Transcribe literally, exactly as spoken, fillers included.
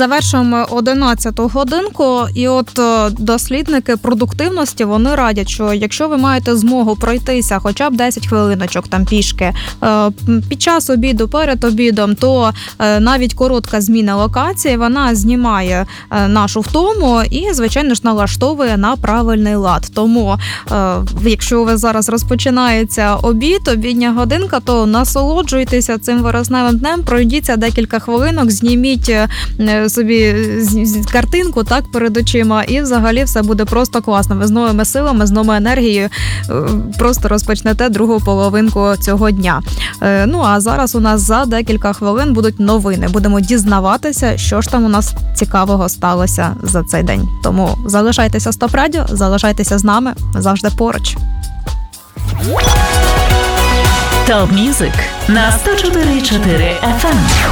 завершуємо одинадцяту годинку, і от дослідники продуктивності, вони радять, що якщо ви маєте змогу пройтися хоча б десять хвилиночок там пішки під час обіду, перед обідом, то навіть коротка зміна локації, вона знімає нашу втому і, звичайно ж, налаштовує на правильний лад. Тому, якщо у вас зараз розпочинається обід, обідня годинка, то насолоджуйтеся цим вересневим днем, пройдіться декілька хвилинок, зніміть собі картинку так перед очима, і взагалі все буде просто класно. Ви з новими силами, з новою енергією просто розпочнете другу половинку цього дня. Ну а зараз у нас за декілька хвилин будуть новини. Будемо дізнаватися, що ж там у нас цікавого сталося за цей день. Тому залишайтеся з Топ Радіо, залишайтеся з нами, ми завжди поруч. Топ Мюзик на сто чотири і чотири еф ем.